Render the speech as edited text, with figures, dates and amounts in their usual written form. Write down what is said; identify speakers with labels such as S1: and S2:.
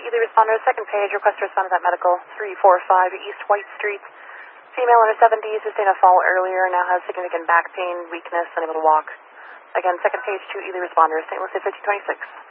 S1: Ely responders, second page, request to respond to that medical, 345 East White Street. Female in her 70s, sustained a fall earlier, now has significant back pain, weakness, unable to walk. Again, second page, 2 Ely responders, St. Louis 1526.